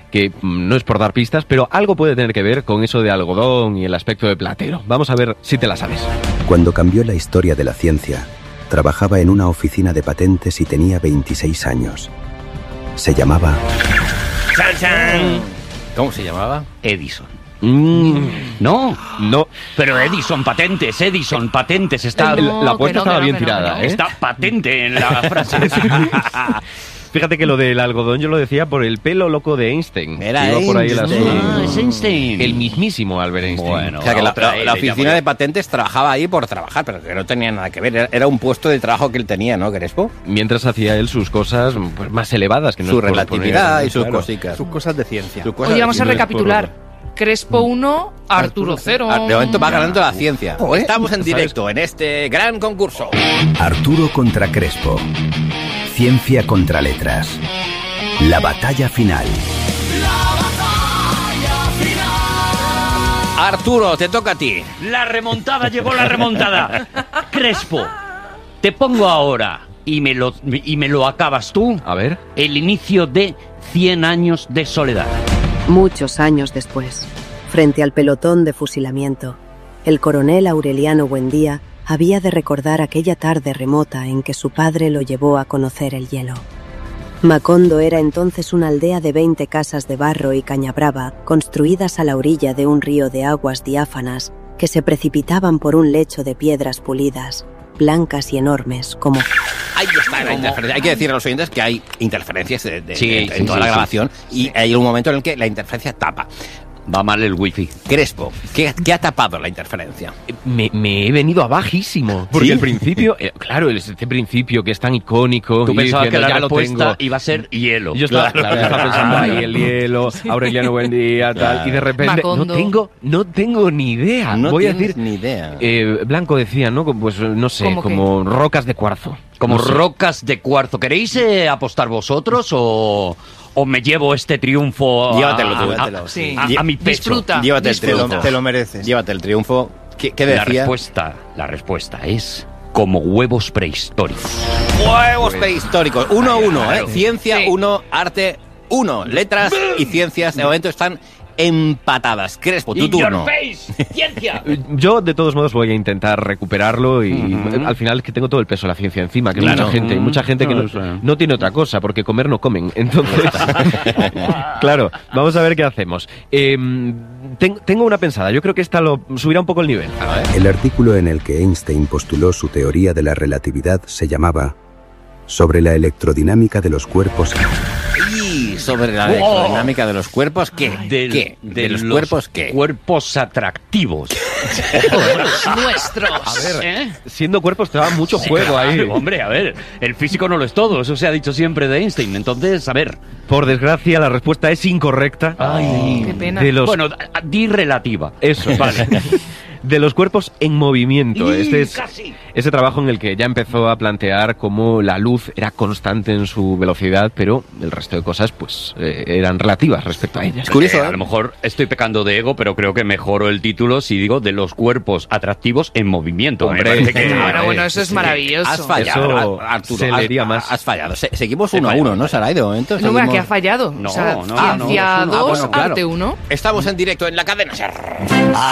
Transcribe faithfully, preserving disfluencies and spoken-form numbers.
que no es por dar pistas, pero algo puede tener que ver con eso de algodón y el aspecto de platero. Vamos a ver si te la sabes. Cuando cambió la historia de la ciencia, trabajaba en una oficina de patentes y tenía veintiséis años. Se llamaba... ¡Chan, chan! ¿Cómo se llamaba? Edison. Mm, No, no. pero Edison patentes, Edison patentes, está... No, la apuesta que no, estaba que no, bien que no, tirada, que no. ¿eh? Está patente en la frase. Fíjate que lo del algodón yo lo decía por el pelo loco de Einstein. Era Iba por ahí el Einstein. asunto. Ah, es Einstein. El mismísimo Albert Einstein. Bueno. O sea, que la, Otra la- E la le llamo oficina yo. de patentes trabajaba ahí por trabajar, pero que no tenía nada que ver. Era, era un puesto de trabajo que él tenía, ¿no, Crespo? Mientras hacía él sus cosas pues, más elevadas. Que no Su es por relatividad poner- y sus claro. cositas. Sus cosas de ciencia. Sus cosas Oye, vamos a de- recapitular. Crespo uno, Arturo cero. Ah, de momento va ganando la ciencia. Joder. Estamos en directo en este gran concurso. Arturo contra Crespo. Ciencia contra letras. La batalla final. Arturo, te toca a ti. La remontada, llegó la remontada. Crespo, te pongo ahora, y me lo, y me lo acabas tú, A ver. el inicio de cien años de soledad. Muchos años después, frente al pelotón de fusilamiento, el coronel Aureliano Buendía había de recordar aquella tarde remota en que su padre lo llevó a conocer el hielo. Macondo era entonces una aldea de veinte casas de barro y caña brava construidas a la orilla de un río de aguas diáfanas que se precipitaban por un lecho de piedras pulidas, blancas y enormes como... Ahí está la interferencia. Hay que decir a los oyentes que hay interferencias de- de- Sí, de- en sí, toda sí, la sí. grabación y hay un momento en el que la interferencia tapa. Va mal el wifi. Crespo, ¿qué, qué ha tapado la interferencia? Me, me he venido abajísimo. Porque ¿Sí? el principio, eh, claro, este principio que es tan icónico. Tú y pensabas que diciendo, la ya lo respuesta tengo. iba a ser hielo. Yo estaba, claro, yo estaba pensando ahí el hielo, Aureliano Buendía, tal, Claro. y de repente Macondo. no tengo, no tengo ni idea. No Voy a tienes decir, ni idea. eh, Blanco decía, ¿no? Pues no sé, ¿Cómo qué? como rocas de cuarzo. Como No sé. rocas de cuarzo. ¿Queréis eh, apostar vosotros o, o me llevo este triunfo a, Llévatelo, a- llévatelo, a- sí. a- a mi pecho? Disfruta. Llévate el disfruta. triunfo. Te lo mereces. Llévate el triunfo. ¿Qué, qué La decía? respuesta, la respuesta es como huevos prehistóricos. Huevos prehistóricos. Uno a uno, ¿eh? Claro. Ciencia Sí. uno, arte uno. Letras y ciencias de momento están empatadas. Crespo, tu In your turno. face, ciencia. Eh, Yo, de todos modos, voy a intentar recuperarlo y Ujú. eh, al final es que tengo todo el peso de la ciencia encima, que Claro. mucha gente, Mm. mucha gente que No no, lo sé. no tiene otra cosa, porque comer no comen. Entonces, claro, vamos a ver qué hacemos. Eh, ten- tengo una pensada, yo creo que esta lo subirá un poco el nivel. A ver. El artículo en el que Einstein postuló su teoría de la relatividad se llamaba Sobre la electrodinámica de los cuerpos. Y sobre la Oh. electrodinámica de los cuerpos, ¿qué? Del- ¿Qué? ¿De, los, cuerpos qué? Cuerpos atractivos. Los nuestros. A ver, ¿Eh? siendo cuerpos te da mucho juego ahí. Claro, hombre, a ver, el físico no lo es todo, eso se ha dicho siempre de Einstein. Entonces, a ver. Por desgracia, la respuesta es incorrecta. Ay, Qué pena. De los, Bueno, a- di relativa. Eso, vale. De los cuerpos en movimiento. Y Este es casi. ese trabajo en el que ya empezó a plantear cómo la luz era constante en su velocidad, pero el resto de cosas pues eh, eran relativas respecto a ella. Es curioso, Eh, ¿eh? A lo mejor estoy pecando de ego, pero creo que mejoro el título si digo de los cuerpos atractivos en movimiento. Me Hombre, parece que- Bueno, bueno, eso es Sí, maravilloso. Has fallado, Eso Ar- Arturo. se has- leería más. Has fallado. Se- seguimos uno a fallado, uno, ¿no, Saray? De momento. No, bueno, seguimos- que ha fallado. No, o sea, no, no, ciencia no, Ah, dos, bueno, claro. arte uno. Estamos en directo en la cadena Ser.